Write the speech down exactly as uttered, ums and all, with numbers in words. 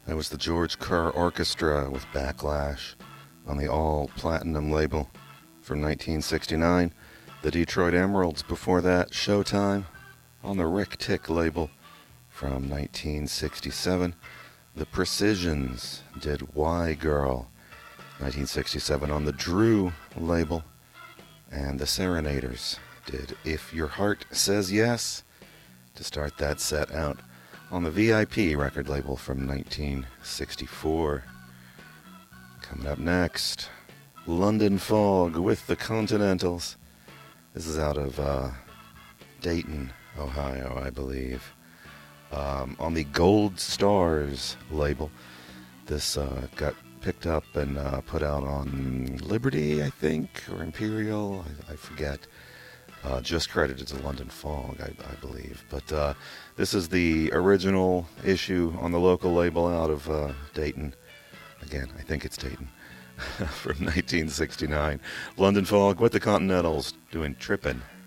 That was the George Kerr Orchestra with Backlash on the all-platinum label from nineteen sixty-nine. The Detroit Emeralds before that, Showtime, on the Rick Tick label from nineteen sixty-seven. The Precisions did Why Girl, nineteen sixty-seven, on the Drew label. And the Serenaders did If Your Heart Says Yes to start that set out on the V I P record label from nineteen sixty-four. Coming up next, London Fog with the Continentals. This is out of uh, Dayton, Ohio, I believe. Um, on the Gold Stars label. This uh, got picked up and uh, put out on Liberty, I think, or Imperial, I, I forget. Uh, just credited to London Fog, I, I believe. But uh, this is the original issue on the local label out of uh, Dayton. Again, I think it's Dayton. From nineteen sixty-nine. London Fog with the Continentals doing Trippin'.